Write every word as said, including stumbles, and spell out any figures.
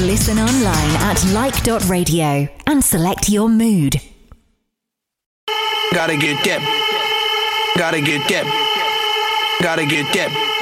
Listen online at like dot radio and select your mood. Gotta get that. Gotta get that. Gotta get that.